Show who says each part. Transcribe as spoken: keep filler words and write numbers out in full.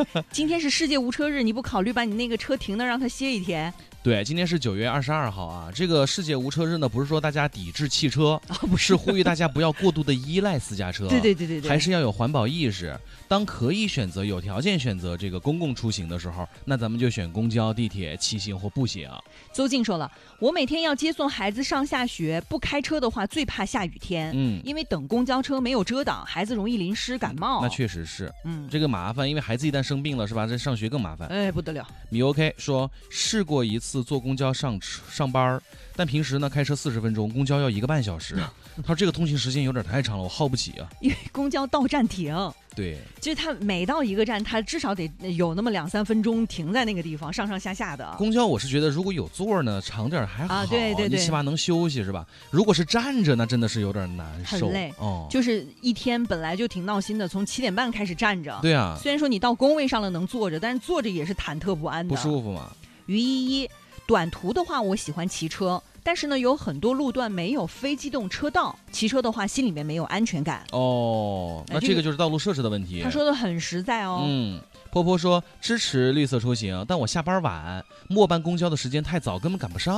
Speaker 1: 今天是世界无车日，你不考虑把你那个车停那让它歇一天？
Speaker 2: 对，今天是九月二十二号啊。这个世界无车日呢，不是说大家抵制汽车，
Speaker 1: 哦、不
Speaker 2: 是呼吁大家不要过度的依赖私家车。
Speaker 1: 对对对对对，
Speaker 2: 还是要有环保意识。当可以选择、有条件选择这个公共出行的时候，那咱们就选公交、地铁、骑行或步行。
Speaker 1: 邹静说了，我每天要接送孩子上下学，不开车的话最怕下雨天，
Speaker 2: 嗯，
Speaker 1: 因为等公交车没有遮挡，孩子容易淋湿感冒。
Speaker 2: 那确实是，
Speaker 1: 嗯，
Speaker 2: 这个麻烦，因为孩子一旦生病了，是吧？这上学更麻烦。
Speaker 1: 哎，不得了。
Speaker 2: 米 OK 说试过一次坐公交上上班，但平时呢开车四十分钟，公交要一个半小时。他说这个通勤时间有点太长了，我耗不起啊。
Speaker 1: 因为公交到站停。
Speaker 2: 对，
Speaker 1: 就是他每到一个站，他至少得有那么两三分钟停在那个地方，上上下下的。
Speaker 2: 公交我是觉得如果有座呢，长点还好，
Speaker 1: 啊，对对对，
Speaker 2: 你起码能休息是吧？如果是站着，那真的是有点难受，
Speaker 1: 很累。
Speaker 2: 哦，
Speaker 1: 就是一天本来就挺闹心的，从七点半开始站着。
Speaker 2: 对啊，
Speaker 1: 虽然说你到工位上了能坐着，但是坐着也是忐忑不安的，
Speaker 2: 不舒服嘛。
Speaker 1: 于依依，短途的话我喜欢骑车。但是呢，有很多路段没有非机动车道，骑车的话心里面没有安全感。
Speaker 2: 哦，那这个就是道路设置的问题。
Speaker 1: 他说的很实在哦。
Speaker 2: 嗯，波波说支持绿色出行，但我下班晚，末班公交的时间太早，根本赶不上。